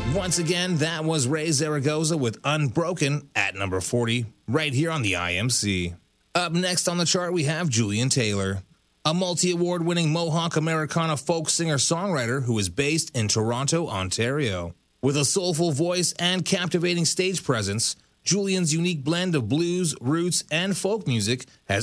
Once again, that was Ray Zaragoza with Unbroken at number 40, right here on the IMC. Up next on the chart, we have Julian Taylor, a multi-award winning Mohawk Americana folk singer-songwriter who is based in Toronto, Ontario. With a soulful voice and captivating stage presence, Julian's unique blend of blues, roots, and folk music has